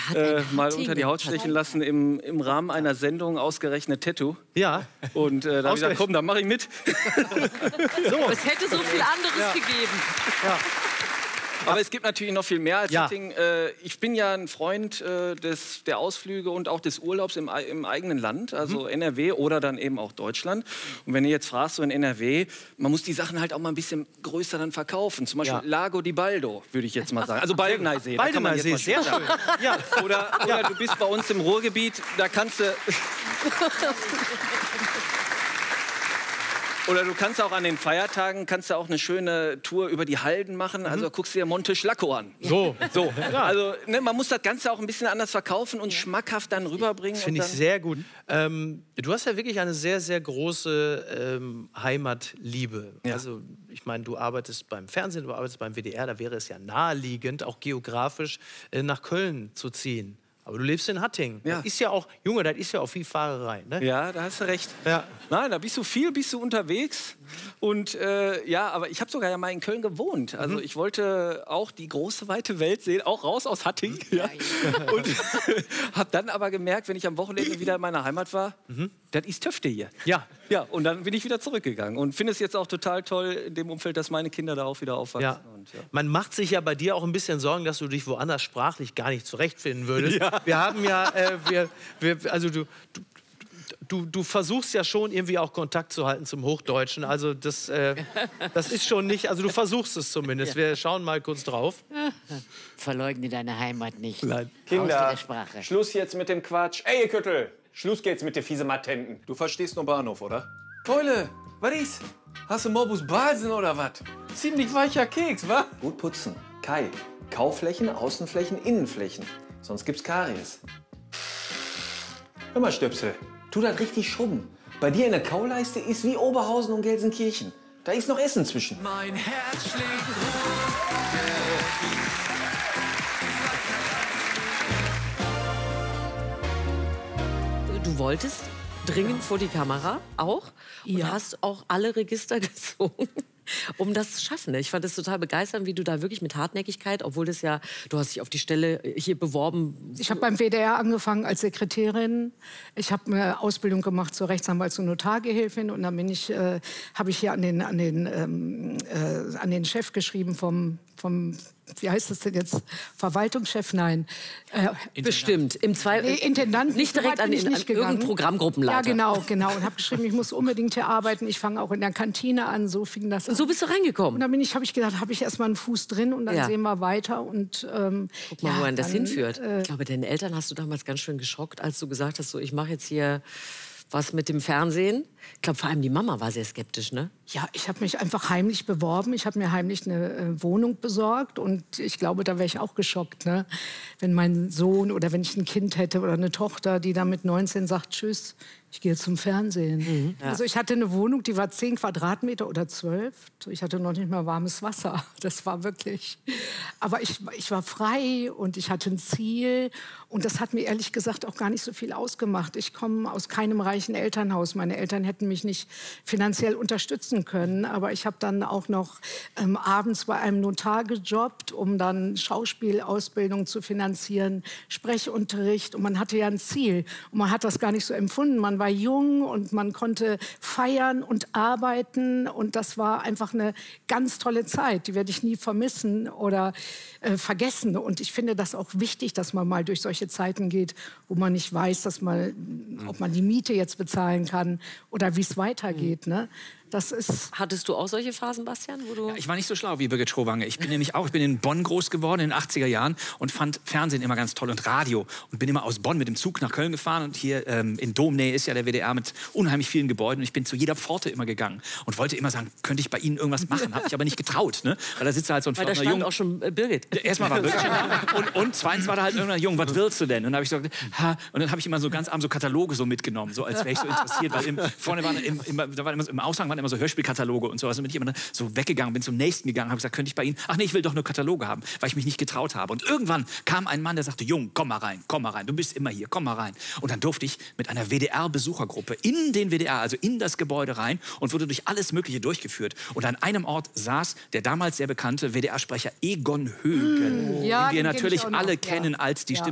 mal unter die Haut stechen lassen im Rahmen einer Sendung, ausgerechnet Tattoo. Ja. Und da habe ich gesagt, komm, dann mache ich mit. So. Es hätte so viel anderes gegeben. Ja. Aber es gibt natürlich noch viel mehr als Setting. Ich bin ja ein Freund der Ausflüge und auch des Urlaubs im eigenen Land, also NRW oder dann eben auch Deutschland. Und wenn ihr jetzt fragst, so in NRW, man muss die Sachen halt auch mal ein bisschen größer dann verkaufen. Zum Beispiel Lago di Baldo, würde ich jetzt mal sagen. Also Baldeneysee. Baldeneysee, sehr schön. Ja. Oder du bist bei uns im Ruhrgebiet, da kannst du... Oder du kannst auch an den Feiertagen auch eine schöne Tour über die Halden machen. Also guckst dir Monte Schlacco an. So. Also man muss das Ganze auch ein bisschen anders verkaufen und schmackhaft dann rüberbringen. Finde ich sehr gut. Du hast ja wirklich eine sehr, sehr große Heimatliebe. Ja. Also ich meine, du arbeitest beim Fernsehen, du arbeitest beim WDR. Da wäre es ja naheliegend, auch geografisch nach Köln zu ziehen. Aber du lebst in Hattingen. Ja. Das ist ja auch, Junge, das ist ja auch viel Fahrerei. Ne? Ja, da hast du recht. Ja. Nein, da bist du unterwegs. Und aber ich habe sogar ja mal in Köln gewohnt. Also ich wollte auch die große, weite Welt sehen, auch raus aus Hattingen. Ja. Und habe dann aber gemerkt, wenn ich am Wochenende wieder in meiner Heimat war, das ist Töfte hier. Ja. Ja, und dann bin ich wieder zurückgegangen. Und finde es jetzt auch total toll in dem Umfeld, dass meine Kinder da auch wieder aufwachsen. Ja. Und, Man macht sich ja bei dir auch ein bisschen Sorgen, dass du dich woanders sprachlich gar nicht zurechtfinden würdest. Ja. Wir haben ja, also du versuchst ja schon irgendwie auch Kontakt zu halten zum Hochdeutschen. Also das ist schon nicht, also du versuchst es zumindest. Wir schauen mal kurz drauf. Verleugne deine Heimat nicht. Nein. Kinder, Schluss jetzt mit dem Quatsch. Ey, ihr Köttel, Schluss geht's mit der fiese Matenten. Du verstehst nur Bahnhof, oder? Keule, was ist? Hast du Morbus Basen oder was? Ziemlich weicher Keks, wa? Gut putzen. Kai, Kaufflächen, Außenflächen, Innenflächen. Sonst gibt's Karies. Hör mal, Stöpsel, tu das richtig schrubben. Bei dir in der Kauleiste ist wie Oberhausen und Gelsenkirchen. Da ist noch Essen zwischen. Mein Herz schlägt Du wolltest dringend vor die Kamera auch und hast auch alle Register gezogen, um das zu schaffen. Ich fand es total begeisternd, wie du da wirklich mit Hartnäckigkeit, obwohl das ja, du hast dich auf die Stelle hier beworben. Ich habe beim WDR angefangen als Sekretärin. Ich habe eine Ausbildung gemacht zur Rechtsanwalts- und Notargehilfin und dann habe ich hier an den Chef geschrieben vom wie heißt das denn jetzt? Verwaltungschef? Nein. Bestimmt. Intendant. Nicht direkt an irgendeinen Programmgruppenleiter. Ja, genau. Und habe geschrieben, ich muss unbedingt hier arbeiten. Ich fange auch in der Kantine an. So fing das an. Und so bist du reingekommen? Und dann habe ich gedacht, habe ich erstmal einen Fuß drin und dann sehen wir weiter. Und, guck mal, wohin das hinführt. Ich glaube, deine Eltern hast du damals ganz schön geschockt, als du gesagt hast, so, ich mache jetzt hier was mit dem Fernsehen. Ich glaube, vor allem die Mama war sehr skeptisch, ne? Ja, ich habe mich einfach heimlich beworben. Ich habe mir heimlich eine Wohnung besorgt. Und ich glaube, da wäre ich auch geschockt, ne? Wenn mein Sohn oder wenn ich ein Kind hätte oder eine Tochter, die dann mit 19 sagt, tschüss, ich gehe zum Fernsehen. Also ich hatte eine Wohnung, die war 10 Quadratmeter oder 12. Ich hatte noch nicht mal warmes Wasser. Das war wirklich... Aber ich war frei und ich hatte ein Ziel. Und das hat mir ehrlich gesagt auch gar nicht so viel ausgemacht. Ich komme aus keinem reichen Elternhaus. Meine Eltern hätten mich nicht finanziell unterstützen können. Aber ich habe dann auch noch abends bei einem Notar gejobbt, um dann Schauspielausbildung zu finanzieren, Sprechunterricht. Und man hatte ja ein Ziel. Und man hat das gar nicht so empfunden. Man war jung und man konnte feiern und arbeiten. Und das war einfach eine ganz tolle Zeit. Die werde ich nie vermissen oder vergessen. Und ich finde das auch wichtig, dass man mal durch solche Zeiten geht, wo man nicht weiß, ob man die Miete jetzt bezahlen kann oder wie es weitergeht. Ne? Das ist Hattest du auch solche Phasen, Bastian? Wo du Ich war nicht so schlau wie Birgit Schrowange. Ich bin in Bonn groß geworden in den 80er Jahren und fand Fernsehen immer ganz toll und Radio. Und bin immer aus Bonn mit dem Zug nach Köln gefahren. Und hier in Domnähe ist ja der WDR mit unheimlich vielen Gebäuden. Und ich bin zu jeder Pforte immer gegangen und wollte immer sagen, könnte ich bei Ihnen irgendwas machen? Habe ich aber nicht getraut. Ne? Weil da sitzt halt so ein Weil da stand auch schon Birgit. Erstmal war Birgit und zweitens war da halt irgendein Jung, was willst du denn? Und dann habe ich so gesagt, und dann habe ich immer so ganz arm so Kataloge so mitgenommen, so als wäre ich so interessiert. Weil vorne waren im Aushang waren immer so Hörspielkataloge und sowas. Und bin ich immer so weggegangen, bin zum nächsten gegangen, habe gesagt, könnte ich bei Ihnen? Ach nee, ich will doch nur Kataloge haben, weil ich mich nicht getraut habe. Und irgendwann kam ein Mann, der sagte, Jung, komm mal rein, du bist immer hier, komm mal rein. Und dann durfte ich mit einer WDR-Besuchergruppe in den WDR, also in das Gebäude rein und wurde durch alles Mögliche durchgeführt. Und an einem Ort saß der damals sehr bekannte WDR-Sprecher Egon Högen, den wir natürlich alle kennen als die Stimme